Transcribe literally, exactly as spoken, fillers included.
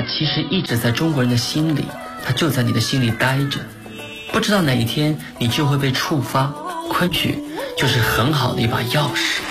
它其实一直在中国人的心里，它就在你的心里待着，不知道哪一天你就会被触发，昆曲就是很好的一把钥匙。